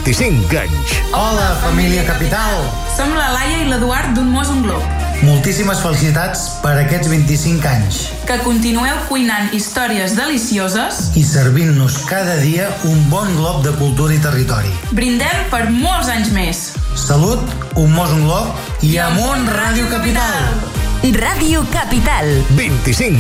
25 anys. Hola, família Capital! Som la Laia i l'Eduard d'Un Mos Un Glob. Moltíssimes felicitats per aquests 25 anys. Que continueu cuinant històries delicioses i servint-nos cada dia un bon glob de cultura i territori. Brindem per molts anys més. Salut, Un Mos Un Glob i amunt Ràdio Capital! Ràdio Capital. 25